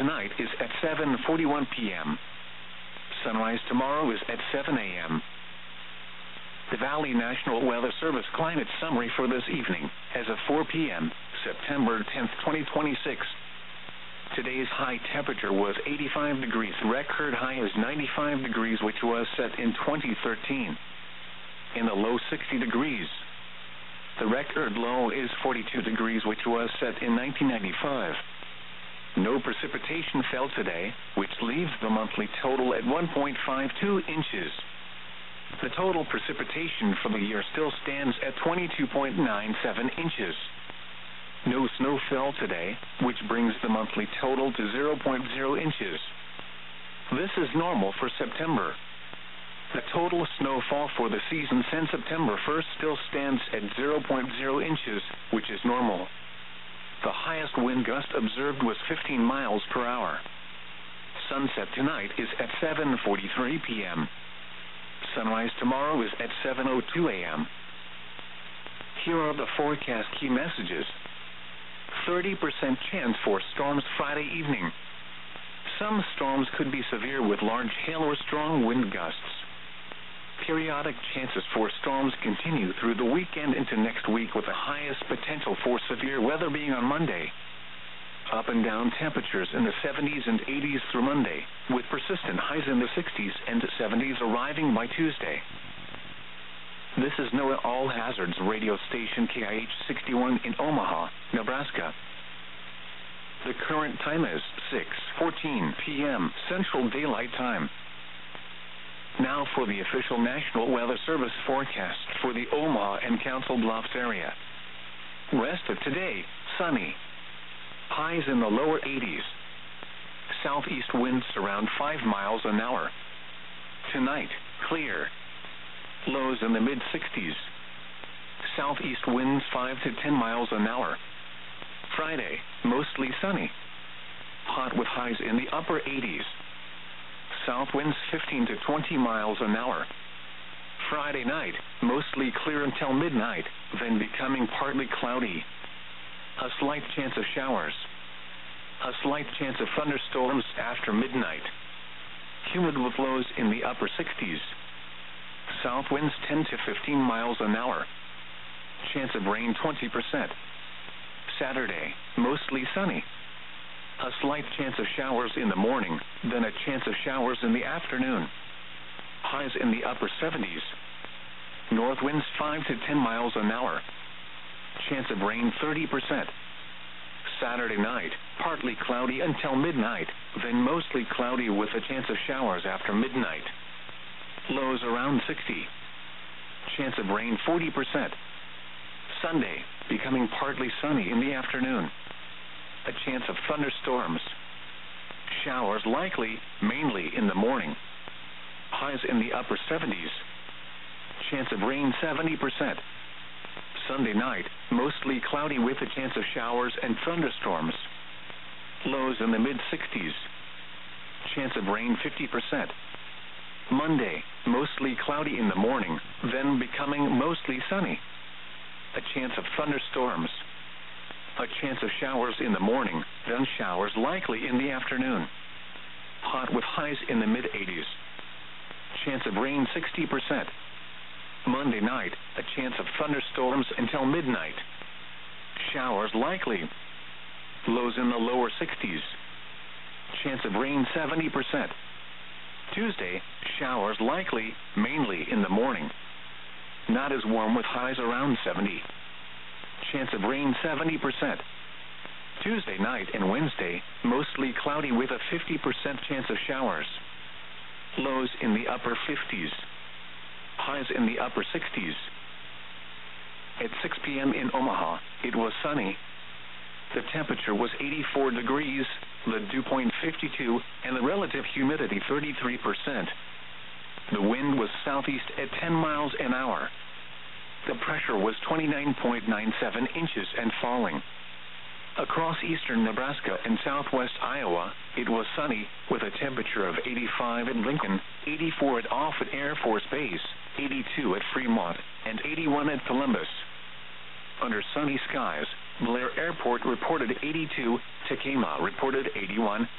tonight is at 7:41 p.m. Sunrise tomorrow is at 7 a.m. The Valley National Weather Service climate summary for this evening as of 4 p.m., September 10th, 2026. Today's high temperature was 85 degrees. Record high is 95 degrees, which was set in 2013. In the low 60 degrees. The record low is 42 degrees, which was set in 1995. No precipitation fell today, which leaves the monthly total at 1.52 inches. The total precipitation for the year still stands at 22.97 inches. No snow fell today, which brings the monthly total to 0.0 inches. This is normal for September. The total snowfall for the season since September 1st still stands at 0.0 inches, which is normal. The highest wind gust observed was 15 miles per hour. Sunset tonight is at 7:43 p.m. Sunrise tomorrow is at 7:02 a.m. Here are the forecast key messages. 30% chance for storms Friday evening. Some storms could be severe with large hail or strong wind gusts. Periodic chances for storms continue through the weekend into next week, with the highest potential for severe weather being on Monday. Up and down temperatures in the 70s and 80s through Monday, with persistent highs in the 60s and 70s arriving by Tuesday. This is NOAA All Hazards radio station KIH 61 in Omaha, Nebraska. The current time is 6:14 p.m. Central Daylight Time. Now for the official National Weather Service forecast for the Omaha and Council Bluffs area. Rest of today, sunny. Highs in the lower 80s. Southeast winds around 5 miles an hour. Tonight, clear. Lows in the mid-60s. Southeast winds 5 to 10 miles an hour. Friday, mostly sunny. Hot with highs in the upper 80s. South winds 15 to 20 miles an hour. Friday night, mostly clear until midnight, then becoming partly cloudy. A slight chance of showers. A slight chance of thunderstorms after midnight. Humid with lows in the upper 60s. South winds 10 to 15 miles an hour. Chance of rain 20%. Saturday, mostly sunny. A slight chance of showers in the morning, then a chance of showers in the afternoon. Highs in the upper 70s. North winds 5 to 10 miles an hour. Chance of rain 30%. Saturday night, partly cloudy until midnight, then mostly cloudy with a chance of showers after midnight. Lows around 60. Chance of rain 40%. Sunday, becoming partly sunny in the afternoon. A chance of thunderstorms. Showers likely, mainly in the morning. Highs in the upper 70s. Chance of rain 70%. Sunday night, mostly cloudy with a chance of showers and thunderstorms. Lows in the mid-60s. Chance of rain 50%. Monday, mostly cloudy in the morning, then becoming mostly sunny. A chance of thunderstorms. A chance of showers in the morning, then showers likely in the afternoon. Hot with highs in the mid-80s. Chance of rain 60%. Monday night, a chance of thunderstorms until midnight. Showers likely. Lows in the lower 60s. Chance of rain 70%. Tuesday, showers likely, mainly in the morning. Not as warm with highs around 70. Chance of rain 70%. Tuesday night and Wednesday, mostly cloudy with a 50% chance of showers. Lows in the upper 50s. Highs in the upper 60s. At 6 p.m. in Omaha, it was sunny. The temperature was 84 degrees, the dew point 52, and the relative humidity 33%. The wind was southeast at 10 miles an hour. The pressure was 29.97 inches and falling. Across eastern Nebraska and southwest Iowa, it was sunny, with a temperature of 85 at Lincoln, 84 at Offutt Air Force Base, 82 at Fremont, and 81 at Columbus. Under sunny skies, Blair Airport reported 82, Tacoma reported 81,